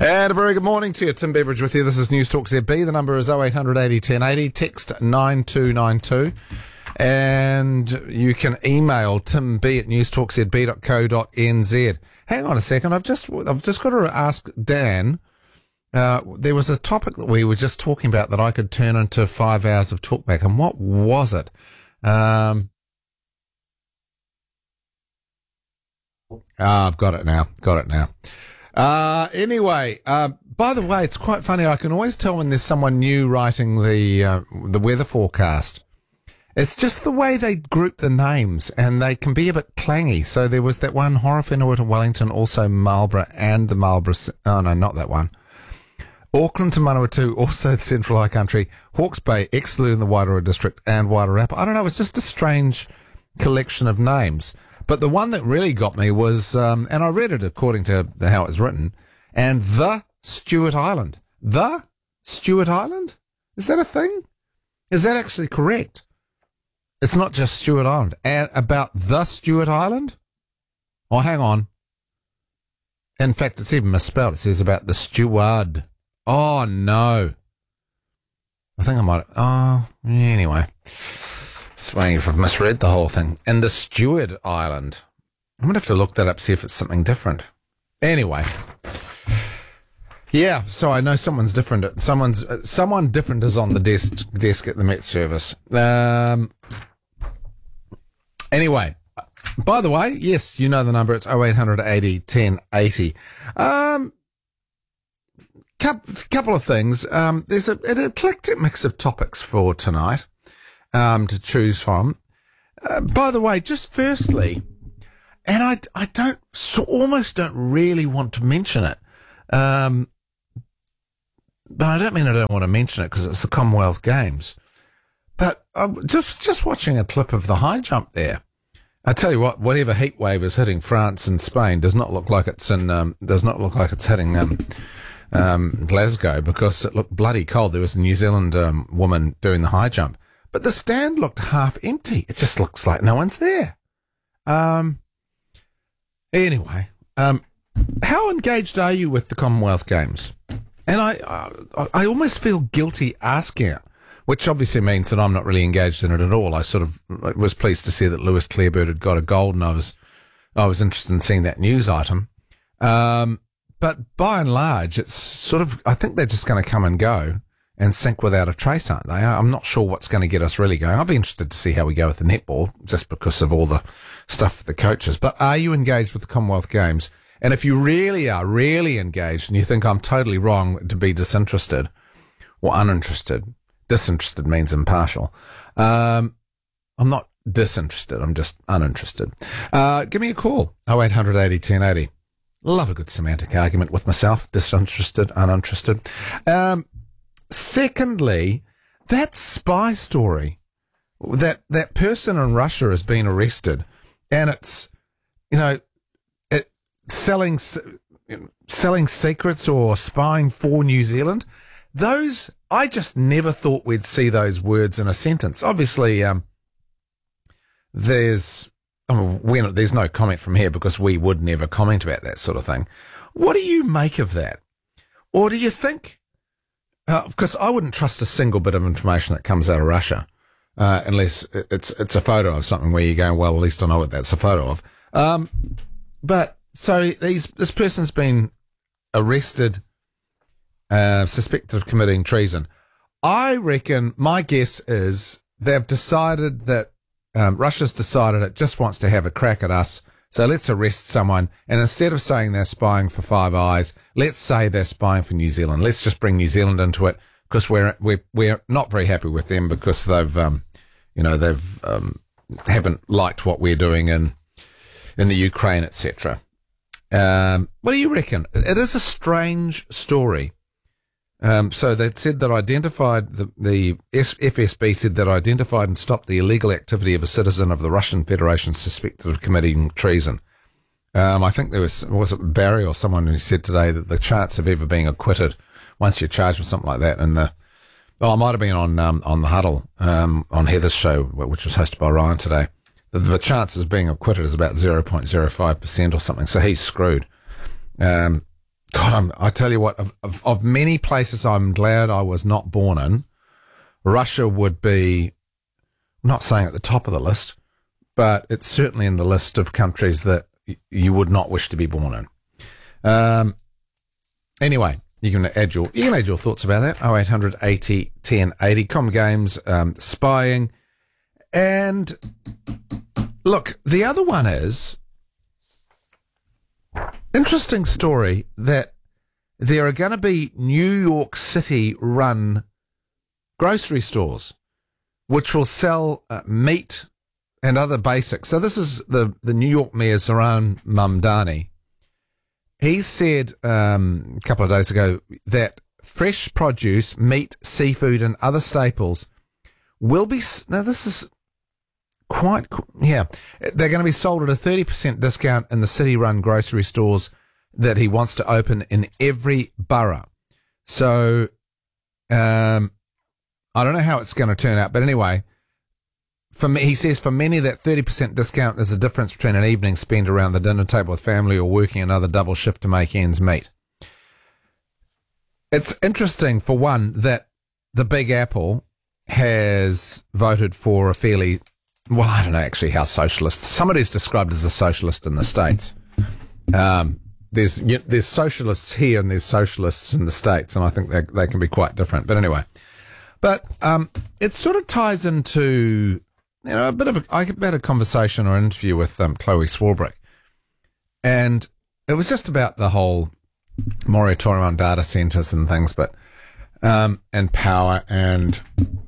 And a very good morning to you. Tim Beveridge with you. This is News Talk ZB. The number is 0800 80 1080. Text 9292. And you can email timb@newstalkzb.co.nz. Hang on a second. I've just got to ask Dan. There was a topic that we were just talking about that I could turn into 5 hours of talkback. And what was it? I've got it now. Anyway, by the way, it's quite funny. I can always tell when there's someone new writing the weather forecast. It's just the way they group the names, and they can be a bit clangy. So there was that one, Horowhenua to Wellington, also Marlborough and the Marlborough. Oh no, not that one. Auckland to Manawatu, also the Central High Country. Hawke's Bay, excluding the Wairoa District, and Wairarapa. I don't know. It's just a strange collection of names. But the one that really got me was, and I read it according to how it's written, and the Stewart Island. The Stewart Island? Is that a thing? Is that actually correct? It's not just Stewart Island. And about the Stewart Island? Oh, hang on. In fact, it's even misspelled. It says about the steward. Oh, no. I think I might... Oh, anyway. Just wondering if I've misread the whole thing. And the Stewart Island. I'm going to have to look that up, see if it's something different. Anyway. Yeah, so I know someone's different. Someone different is on the desk at the Met Service. Anyway, by the way, yes, you know the number. It's 0800 80 1080. Couple of things. There's an eclectic mix of topics for tonight to choose from. By the way, just firstly, and I almost don't really want to mention it. But I don't mean I don't want to mention it because it's the Commonwealth Games. But just watching a clip of the high jump there. I tell you what, whatever heat wave is hitting France and Spain does not look like it's hitting Glasgow, because it looked bloody cold. There was a New Zealand woman doing the high jump, but the stand looked half empty. It just looks like no one's there. Anyway, how engaged are you with the Commonwealth Games? And I almost feel guilty asking it, which obviously means that I'm not really engaged in it at all. I sort of was pleased to see that Lewis Clarebird had got a gold, and I was interested in seeing that news item. But by and large, it's sort of, I think they're just going to come and go and sink without a trace, aren't they? I'm not sure what's going to get us really going. I'll be interested to see how we go with the netball, just because of all the stuff with the coaches. But are you engaged with the Commonwealth Games? And if you really are really engaged and you think I'm totally wrong to be disinterested or uninterested, disinterested means impartial. I'm not disinterested. I'm just uninterested. Give me a call. 0800 80 1080. Love a good semantic argument with myself. Disinterested, uninterested. Secondly, that spy story, that person in Russia has been arrested, and it's, selling secrets or spying for New Zealand. Those, I just never thought we'd see those words in a sentence. Obviously, there's no comment from here because we would never comment about that sort of thing. What do you make of that? Or do you think, because I wouldn't trust a single bit of information that comes out of Russia, unless it's a photo of something where you're going, well, at least I know what that's a photo of. But so this person's been arrested, suspected of committing treason. I reckon, my guess is they've decided that Russia's decided it just wants to have a crack at us, so let's arrest someone, and instead of saying they're spying for Five Eyes, let's say they're spying for New Zealand. Let's just bring New Zealand into it, because we're not very happy with them because they've haven't liked what we're doing in the Ukraine, etc. What do you reckon? It is a strange story. So they said that identified, the FSB said that identified and stopped the illegal activity of a citizen of the Russian Federation suspected of committing treason. I think there was it Barry or someone who said today that the chance of ever being acquitted once you're charged with something like that, and it might have been on the Huddle, on Heather's show, which was hosted by Ryan today. The chances of being acquitted is about 0.05% or something. So he's screwed. God, God, I tell you what, of many places I'm glad I was not born in, Russia would be, I'm not saying at the top of the list, but it's certainly in the list of countries that you would not wish to be born in. Anyway, you can add your thoughts about that. 0800 80 10 80. Com Games, spying. And look, the other one is, interesting story that there are going to be New York City run grocery stores which will sell meat and other basics. So this is the New York Mayor, Zohran Mamdani. He said a couple of days ago that fresh produce, meat, seafood and other staples will be, now this is quite, they're going to be sold at a 30% discount in the city-run grocery stores that he wants to open in every borough. So, I don't know how it's going to turn out, but anyway, for me, he says for many that 30% discount is the difference between an evening spent around the dinner table with family or working another double shift to make ends meet. It's interesting, for one, that the Big Apple has voted for a fairly, well, I don't know actually how socialist. Somebody's described as a socialist in the States. There's socialists here and there's socialists in the States, and I think they can be quite different. But anyway, it sort of ties into, a bit of I had a conversation or an interview with Chloe Swarbrick, and it was just about the whole moratorium on data centers and things, but and power, and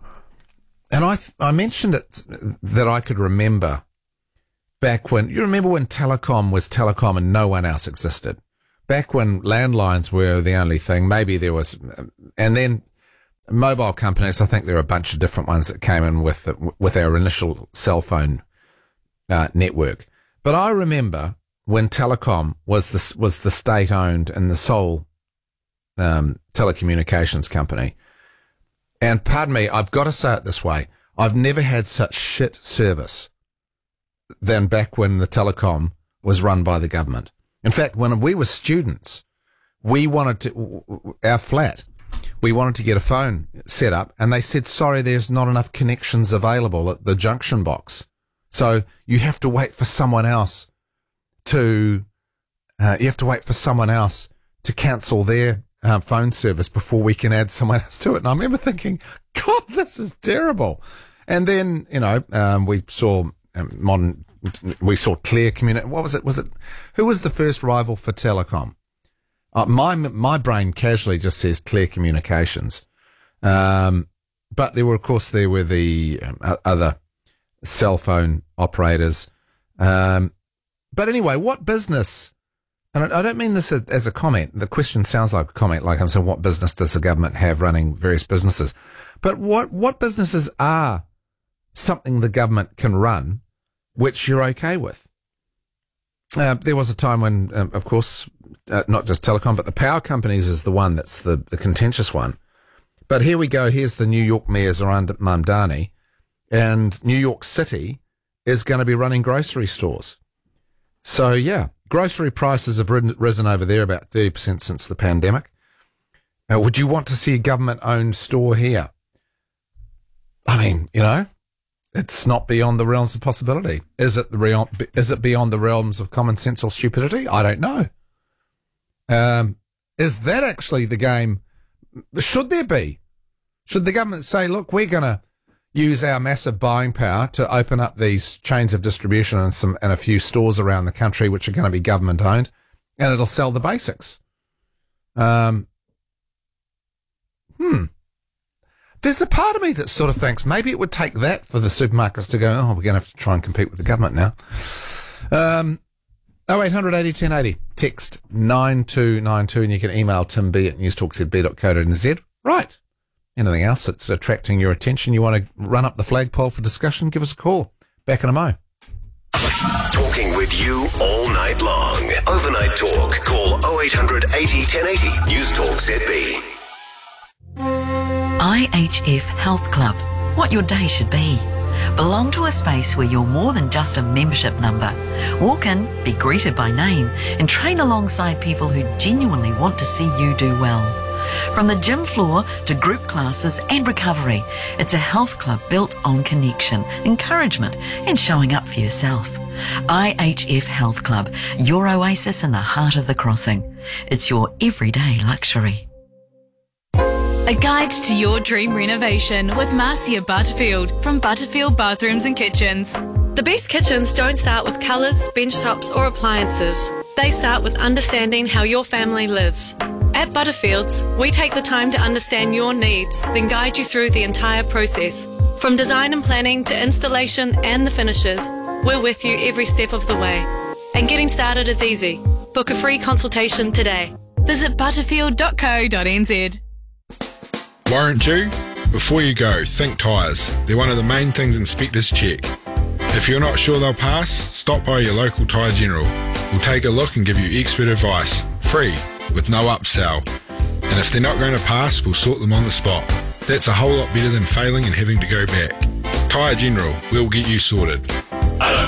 I mentioned it that I could remember back when, you remember when telecom was telecom and no one else existed, back when landlines were the only thing. Maybe there was, and then mobile companies, I think there are a bunch of different ones that came in with our initial cell phone network. But I remember when telecom was the state owned and the sole telecommunications company. And pardon me, I've got to say it this way: I've never had such shit service than back when the telecom was run by the government. In fact, when we were students, we wanted to, our flat, we wanted to get a phone set up, and they said, sorry, there's not enough connections available at the junction box. So you have to wait for someone else to cancel their phone service before we can add someone else to it. And I remember thinking, God, this is terrible. And then, we saw Clear Communications. What was it? Who was the first rival for telecom? My brain casually just says Clear Communications. But there were the other cell phone operators. But anyway, what business, and I don't mean this as a comment, the question sounds like a comment, like I'm saying, what business does the government have running various businesses? But what businesses are something the government can run which you're okay with? There was a time when, of course, not just telecom, but the power companies is the one that's the contentious one. But here we go. Here's the New York Mayor, Zohran Mamdani, and New York City is going to be running grocery stores. So, yeah, grocery prices have risen over there about 30% since the pandemic. Would you want to see a government-owned store here? I mean, it's not beyond the realms of possibility. Is it beyond the realms of common sense or stupidity? I don't know. Is that actually the game? Should there be? Should the government say, look, we're going to use our massive buying power to open up these chains of distribution and a few stores around the country which are going to be government owned, and it'll sell the basics? There's a part of me that sort of thinks maybe it would take that for the supermarkets to go, we're going to have to try and compete with the government now. 0800 80 1080, text 9292, and you can email timb@newstalkzb.co.nz. Right. Anything else that's attracting your attention, you want to run up the flagpole for discussion, give us a call. Back in a mo. Talking with you all night long. Overnight talk. Call 0800 80 1080. News Talk ZB. IHF Health Club. What your day should be. Belong to a space where you're more than just a membership number. Walk in, be greeted by name, and train alongside people who genuinely want to see you do well. From the gym floor to group classes and recovery, it's a health club built on connection, encouragement, and showing up for yourself. IHF Health Club, your oasis in the heart of the crossing. It's your everyday luxury. A guide to your dream renovation with Marcia Butterfield from Butterfield Bathrooms and Kitchens. The best kitchens don't start with colours, bench tops or appliances. They start with understanding how your family lives. At Butterfields, we take the time to understand your needs, then guide you through the entire process. From design and planning to installation and the finishes, we're with you every step of the way. And getting started is easy. Book a free consultation today. Visit butterfield.co.nz. Warrant due? Before you go, think tyres. They're one of the main things inspectors check. If you're not sure they'll pass, stop by your local Tyre General. We'll take a look and give you expert advice, free, with no upsell. And if they're not going to pass, we'll sort them on the spot. That's a whole lot better than failing and having to go back. Tyre General, we'll get you sorted. Hello,